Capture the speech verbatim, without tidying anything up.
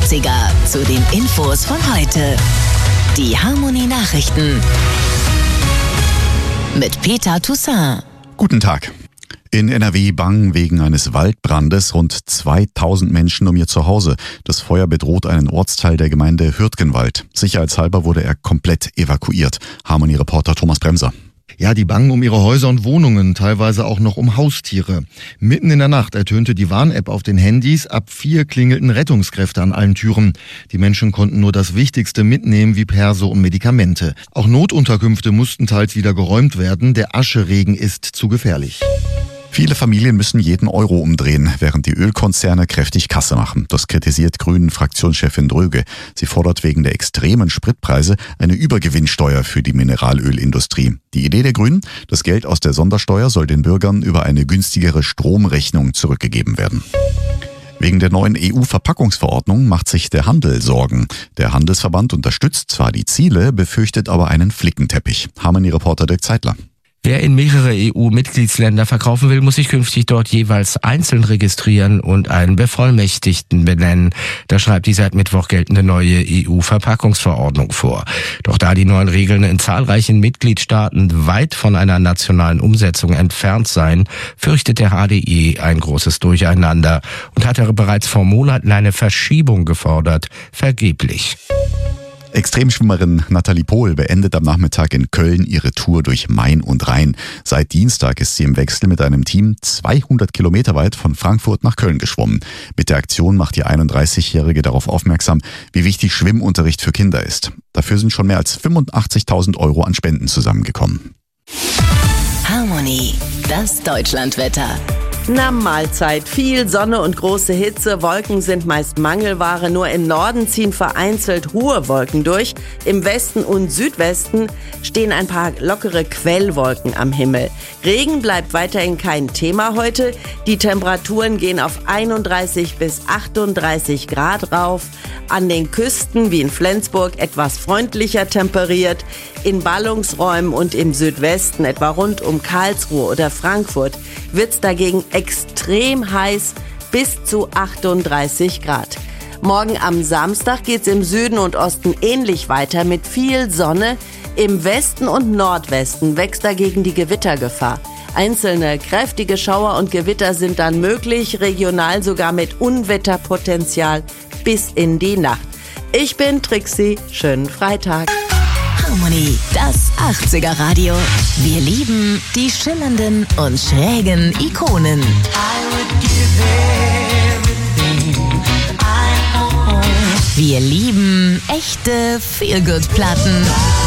achtziger zu den Infos von heute. Die Harmonie-Nachrichten mit Peter Toussaint. Guten Tag. In N R W bangen wegen eines Waldbrandes rund zweitausend Menschen um ihr Zuhause. Das Feuer bedroht einen Ortsteil der Gemeinde Hürtgenwald. Sicherheitshalber wurde er komplett evakuiert. Harmonie-Reporter Thomas Bremser. Ja, die bangen um ihre Häuser und Wohnungen, teilweise auch noch um Haustiere. Mitten in der Nacht ertönte die Warn-App auf den Handys. Ab vier klingelten Rettungskräfte an allen Türen. Die Menschen konnten nur das Wichtigste mitnehmen, wie Perso und Medikamente. Auch Notunterkünfte mussten teils wieder geräumt werden. Der Ascheregen ist zu gefährlich. Viele Familien müssen jeden Euro umdrehen, während die Ölkonzerne kräftig Kasse machen. Das kritisiert Grünen-Fraktionschefin Dröge. Sie fordert wegen der extremen Spritpreise eine Übergewinnsteuer für die Mineralölindustrie. Die Idee der Grünen: Das Geld aus der Sondersteuer soll den Bürgern über eine günstigere Stromrechnung zurückgegeben werden. Wegen der neuen E U-Verpackungsverordnung macht sich der Handel Sorgen. Der Handelsverband unterstützt zwar die Ziele, befürchtet aber einen Flickenteppich. Harmonie-Reporter Dirk Zeitler. Wer in mehrere E U-Mitgliedsländer verkaufen will, muss sich künftig dort jeweils einzeln registrieren und einen Bevollmächtigten benennen. Das schreibt die seit Mittwoch geltende neue E U-Verpackungsverordnung vor. Doch da die neuen Regeln in zahlreichen Mitgliedstaaten weit von einer nationalen Umsetzung entfernt seien, fürchtet der H D E ein großes Durcheinander und hat er bereits vor Monaten eine Verschiebung gefordert. Vergeblich. Extremschwimmerin Nathalie Pohl beendet am Nachmittag in Köln ihre Tour durch Main und Rhein. Seit Dienstag ist sie im Wechsel mit einem Team zweihundert Kilometer weit von Frankfurt nach Köln geschwommen. Mit der Aktion macht die einunddreißigjährige darauf aufmerksam, wie wichtig Schwimmunterricht für Kinder ist. Dafür sind schon mehr als fünfundachtzigtausend Euro an Spenden zusammengekommen. Harmonie, das Deutschlandwetter. Na, Mahlzeit. Viel Sonne und große Hitze. Wolken sind meist Mangelware. Nur im Norden ziehen vereinzelt hohe Wolken durch. Im Westen und Südwesten stehen ein paar lockere Quellwolken am Himmel. Regen bleibt weiterhin kein Thema heute. Die Temperaturen gehen auf einunddreißig bis achtunddreißig Grad rauf. An den Küsten wie in Flensburg etwas freundlicher temperiert. In Ballungsräumen und im Südwesten, etwa rund um Karlsruhe oder Frankfurt, wird's dagegen extrem heiß, bis zu achtunddreißig Grad. Morgen am Samstag geht's im Süden und Osten ähnlich weiter mit viel Sonne. Im Westen und Nordwesten wächst dagegen die Gewittergefahr. Einzelne kräftige Schauer und Gewitter sind dann möglich, regional sogar mit Unwetterpotenzial bis in die Nacht. Ich bin Trixie, schönen Freitag. Harmonie, das achtziger-Radio. Wir lieben die schillernden und schrägen Ikonen. Wir lieben echte Feel-Good-Platten.